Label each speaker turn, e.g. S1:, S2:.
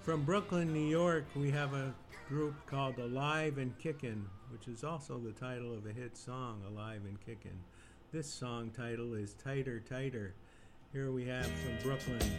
S1: From Brooklyn, New York, we have a group called Alive and Kickin', which is also the title of a hit song, Alive and Kickin'. This song title is Tighter, Tighter. Here we have from Brooklyn,